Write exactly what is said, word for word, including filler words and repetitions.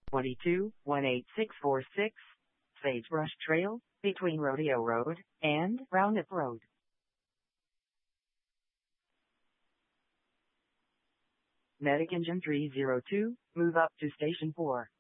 twenty-two one eight six four six, Sagebrush Trail, between Rodeo Road and Roundup Road. Medic Engine three zero two, move up to Station four.